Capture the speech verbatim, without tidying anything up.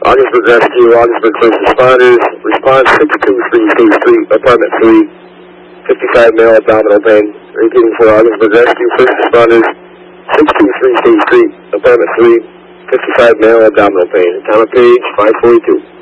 Augsburg Rescue, Augsburg First Responders, response six two three State Street, apartment three, fifty-five male abdominal pain. Repeating for Augsburg Rescue, First Responders, six two three State Street, apartment three, fifty-five male abdominal pain. Time of page five forty-two.